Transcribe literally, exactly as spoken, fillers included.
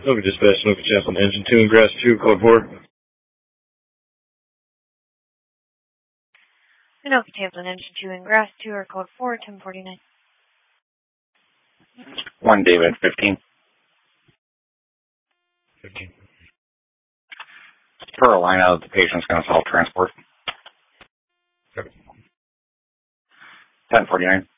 Nova Dispatch, Nova Chaplain, Engine two and Grass two, code four. Nova Chaplain, Engine two and Grass two, or code four, ten forty-nine. One David, fifteen. fifteen. Carolina, the patient's going to self-transport. Okay. ten forty-nine.